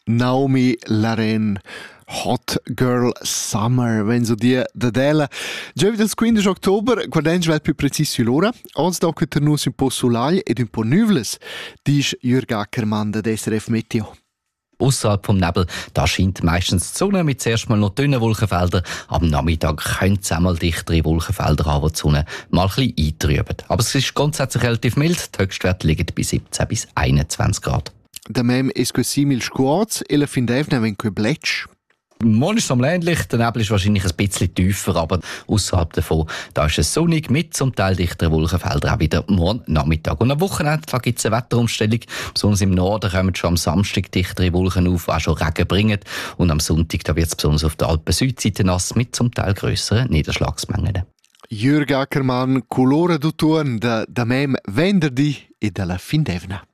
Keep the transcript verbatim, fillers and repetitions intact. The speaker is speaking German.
Naomi Laren, Hot Girl Summer, wenn so die da della. Giovedì del quindici ottobre, guardando vel più preciso l'ora, oggi da che tornus un po' solai ed un po' nuvles, dice Jürg Ackermann der S R F Meteo. Ausserhalb vom Nebel, da scheint meistens die Sonne mit zuerst mal noch dünnen Wolkenfeldern. Am Nachmittag können es einmal dichtere Wolkenfelder haben, die die Sonne mal ein bisschen eintrüben. Aber es ist grundsätzlich relativ mild. Die Höchstwerte liegen bei siebzehn bis einundzwanzig Grad. Da mem es que simil squats e la fin d'evna wenn que bletsch. Morgen ist es am ähnlich, der Nebel ist wahrscheinlich ein bisschen tiefer, aber außerhalb davon, da ist es sonnig mit zum Teil dichteren Wolkenfeldern auch wieder morgen Nachmittag. Und am Wochenende gibt es eine Wetterumstellung. Besonders im Norden kommen schon am Samstag dichtere Wolken auf, die auch schon Regen bringen. Und am Sonntag wird es besonders auf der Alpen-Südseite nass mit zum Teil grösseren Niederschlagsmengen. Jürg Ackermann, colore du tuon da, da mem venerdì e dalla fin d'evna.